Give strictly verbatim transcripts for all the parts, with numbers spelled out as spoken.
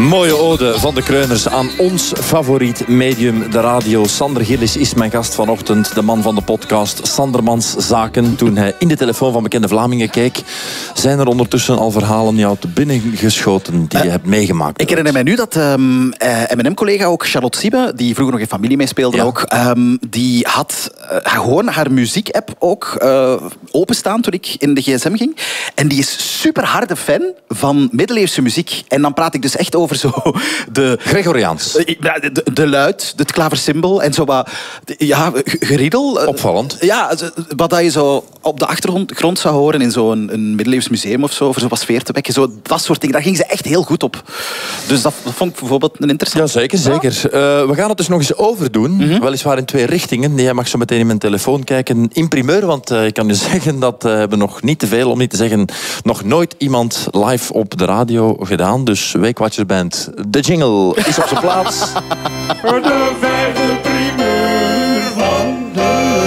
Mooie ode van de Kreuners aan ons favoriet medium, de radio. Sander Gillis is mijn gast vanochtend, de man van de podcast Sandermans Zaken. Toen hij in de telefoon van Bekende Vlamingen keek, zijn er ondertussen al verhalen jou te binnen geschoten die je uh, hebt meegemaakt. Ik herinner mij nu dat um, uh, M en M-collega ook, Charlotte Siebe, die vroeger nog in Familie meespeelde, ja. ook, um, die had uh, gewoon haar muziek-app ook uh, openstaan toen ik in de gsm ging. En die is super harde fan van middeleeuwse muziek. En dan praat ik dus echt over zo de... Gregoriaans. De, de, de luid, het klaversymbol en zo wat... Ja, geriedel. Opvallend. Ja, wat dat je zo op de achtergrond zou horen in zo'n een middeleeuws museum of zo, voor zo'n sfeer te wekken. Zo, dat soort dingen, daar ging ze echt heel goed op. Dus dat, dat vond ik bijvoorbeeld een interessant. Ja, zeker, zeker. Ja. Uh, we gaan het dus nog eens overdoen. Mm-hmm. Weliswaar in twee richtingen. Jij mag zo meteen in mijn telefoon kijken. In primeur, want uh, ik kan je zeggen dat uh, we hebben nog niet te veel, om niet te zeggen, nog nooit iemand live op de radio gedaan. Dus Weekwatchers Band, de jingle is op zijn plaats. Voor de vijfde primeur van de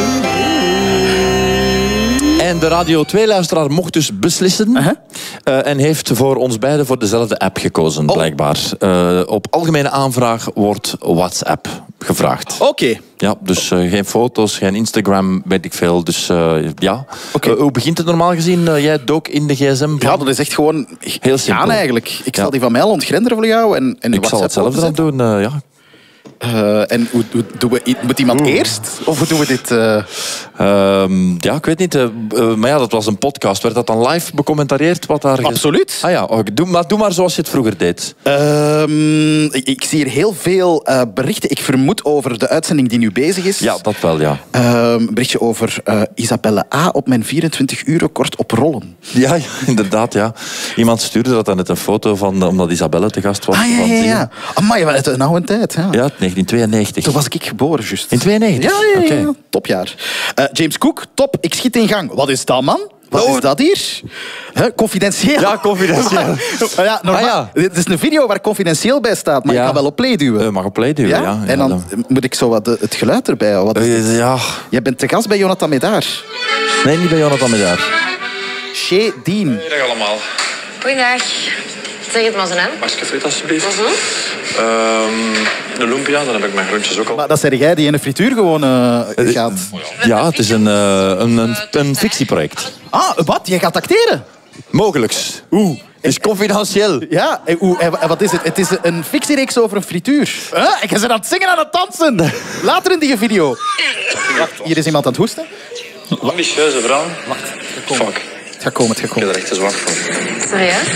En de Radio twee-luisteraar mocht dus beslissen. Uh-huh. Uh, en heeft voor ons beiden voor dezelfde app gekozen, oh. blijkbaar. Uh, op algemene aanvraag wordt WhatsApp gevraagd. Oké. Okay. Ja, dus uh, geen foto's, geen Instagram, weet ik veel. Dus uh, ja. Okay. Uh, hoe begint het normaal gezien? Uh, jij dook in de gsm van... Ja, dat is echt gewoon... Heel simpel. Gaan eigenlijk. Ik ja. zal die van mij al ontgrenderen voor jou. En, en ik WhatsApp zal hetzelfde dan doen, uh, ja. Uh, en hoe, hoe doen we, moet iemand Oeh. eerst? Of hoe doen we dit? Uh... Um, ja, ik weet niet. Uh, uh, maar ja, dat was een podcast. Werd dat dan live becommentarieerd? Wat daar Absoluut. Ah ja, oh, doe, maar, doe maar zoals je het vroeger deed. Um, ik, ik zie hier heel veel uh, berichten. Ik vermoed over de uitzending die nu bezig is. Ja, dat wel, ja. Uh, een berichtje over uh, Isabelle A. op mijn vierentwintig uur record op rollen. Ja, ja, inderdaad, ja. Iemand stuurde dat dan net een foto van, omdat Isabelle te gast was. Ah, ja, ja, ja. Amai, wat een oude tijd. Ja, ja negentien tweeënnegentig. Toen was ik geboren, juist. In tweeënnegentig? Ja, ja, ja, okay. ja. Topjaar. Uh, James Cook, top. Ik schiet in gang. Wat is dat, man? Wat oh. is dat hier? Huh? Confidentieel. Ja, confidentieel. ja, normaal, ah, ja. Dit is een video waar confidentieel bij staat, maar ja. ik kan wel op play duwen. Uh, mag op play duwen, ja. ja? ja en dan ja, moet ik zo wat de, het geluid erbij houden. Wat is uh, ja. Jij bent te gast bij Jonathan Medaar. Nee, niet bij Jonathan Medaar. Shea Dean. Goeiedag allemaal. Goeiedag. Zeg het maar zo, hè. Bakje friet, alsjeblieft. Uh-huh. Um, de lumpia, dan heb ik mijn groentjes ook al. Maar dat zeg jij die in de frituur gewoon uh, gaat... Ja, het is een, uh, een, een, een fictieproject. Ah, wat? Jij gaat acteren? Mogelijks. Oeh. Het is confidentieel. Ja, en, oe, en wat is het? Het is een fictiereeks over een frituur. Huh? En je bent aan het zingen, aan het dansen. Later in die video. Wacht, hier is iemand aan het hoesten. Ambitieuze vrouw. Wacht, fuck. Het gaat komen, het gaat komen. Ik heb er echt te zwak voor. Serieus?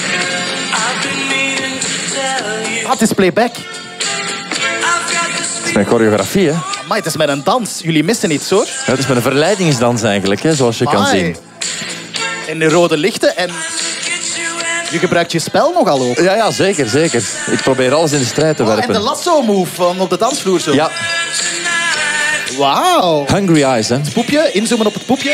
Ah, het is playback. Het is mijn choreografie, hè? Maar het is met een dans. Jullie missen iets, hoor. Ja, het is met een verleidingsdans eigenlijk, hè, zoals je Amai. kan zien. En de rode lichten en... Je gebruikt je spel nogal ook. Ja, ja, zeker, zeker. Ik probeer alles in de strijd te oh, werpen. En de lasso-move van op de dansvloer zo. Ja. Wauw. Hungry Eyes, hè. Het poepje, inzoomen op het poepje.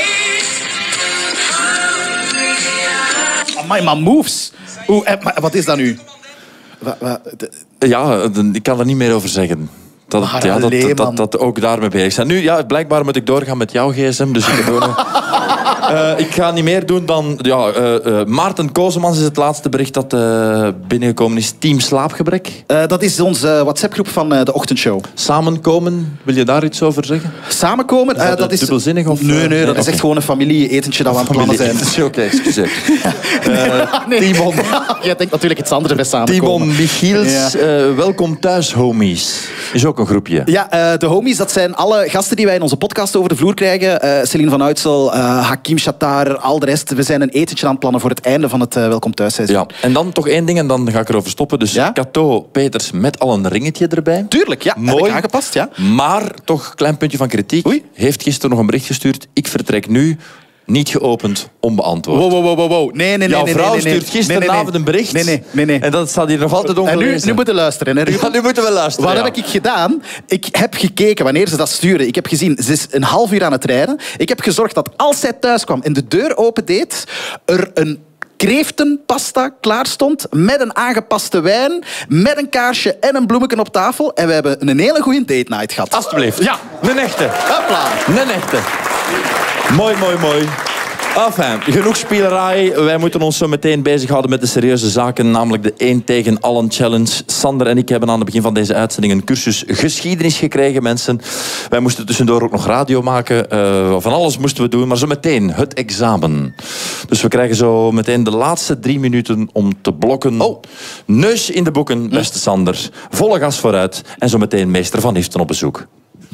Amai, maar moves. Oeh, maar wat is dat nu? Wa, wa, de... Ja, ik kan er niet meer over zeggen. Dat, Maar ja, dat, allee, dat, dat, dat ook daarmee bezig zijn. Nu, ja, blijkbaar moet ik doorgaan met jouw gsm. Dus ik, heb nog... uh, ik ga niet meer doen dan... Ja, uh, uh, Maarten Kozemans is het laatste bericht dat uh, binnengekomen is. Team Slaapgebrek. Uh, dat is onze WhatsApp-groep van uh, de ochtendshow. Samenkomen, wil je daar iets over zeggen? Samenkomen? Is dat, uh, dat is dubbelzinnig? Of, nee, nee, dat nee, is echt gewoon een familie-etentje dat we aan het plannen zijn. Oké, okay, excuseer. uh, nee. Timon. Jij denkt natuurlijk iets anders bij Samenkomen. Timon Michiels, ja. uh, welkom thuis, homies. Is ook een groepje. Ja, uh, de homies, dat zijn alle gasten die wij in onze podcast over de vloer krijgen. Uh, Celine van Uitsel, uh, Hakim Shatar, al de rest. We zijn een etentje aan het plannen voor het einde van het uh, Welkom Thuis seizoen. Ja. En dan toch één ding en dan ga ik erover stoppen. Dus ja? Cato Peters met al een ringetje erbij. Tuurlijk, ja. Mooi. Heb ik aangepast, ja. Maar toch een klein puntje van kritiek. Oei. Heeft gisteren nog een bericht gestuurd. Ik vertrek nu. Niet geopend, onbeantwoord. Wow, wow, wow, wow. Nee, nee, nee. Jouw nee, vrouw nee, nee, stuurt gisteravond nee, nee, nee. een bericht. Nee, nee, nee, nee. En dat staat hier nog altijd ongelezen. En nu, nu moeten we luisteren. Hè, ja, nu moeten we luisteren. Wat ja. heb ik gedaan? Ik heb gekeken wanneer ze dat sturen. Ik heb gezien, ze is een half uur aan het rijden. Ik heb gezorgd dat als zij thuis kwam en de deur opendeed, er een kreeftenpasta klaar stond met een aangepaste wijn, met een kaarsje en een bloemetje op tafel. En we hebben een hele goede date night gehad. Alsjeblieft. Ja. Een echte. Hopla. Een echte. Mooi, mooi, mooi. Enfin, genoeg spielerij. Wij moeten ons zo meteen bezighouden met de serieuze zaken, namelijk de één tegen allen challenge. Sander en ik hebben aan het begin van deze uitzending een cursus geschiedenis gekregen, mensen. Wij moesten tussendoor ook nog radio maken. Uh, van alles moesten we doen, maar zo meteen het examen. Dus we krijgen zo meteen de laatste drie minuten om te blokken. Oh. Neus in de boeken, beste Sander. Volle gas vooruit. En zo meteen meester Van Iften op bezoek.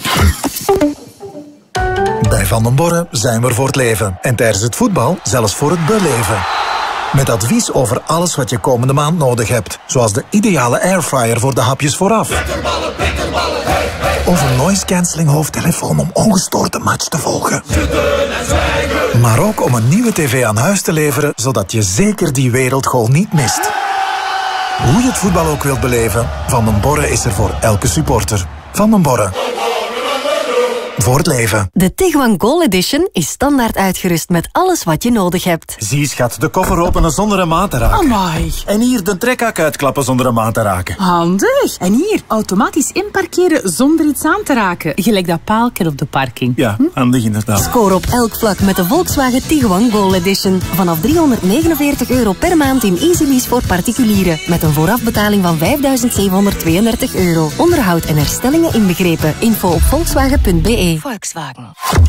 Bij Van den Borre zijn we er voor het leven. En tijdens het voetbal zelfs voor het beleven. Met advies over alles wat je komende maand nodig hebt. Zoals de ideale airfryer voor de hapjes vooraf. Bitterballen, bitterballen, hey, hey. Of een noise cancelling hoofdtelefoon om ongestoord de match te volgen. Maar ook om een nieuwe tv aan huis te leveren, zodat je zeker die wereldgoal niet mist. Hoe je het voetbal ook wilt beleven, Van den Borre is er voor elke supporter. Van den Borre. Voor het leven. De Tiguan Goal Edition is standaard uitgerust met alles wat je nodig hebt. Zie schat, de koffer openen zonder een maat te raken. Amai. En hier de trekhak uitklappen zonder een maat te raken. Handig. En hier, automatisch inparkeren zonder iets aan te raken. Gelijk dat paaltje op de parking. Ja, hm? Handig inderdaad. Score op elk vlak met de Volkswagen Tiguan Goal Edition. Vanaf driehonderdnegenenveertig euro per maand in easy lease voor particulieren. Met een voorafbetaling van vijfduizend zevenhonderdtweeëndertig euro. Onderhoud en herstellingen inbegrepen. Info op volkswagen punt b e. Volkswagen.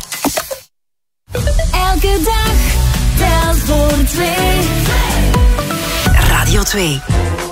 Elke dag telt voor twee. Radio twee.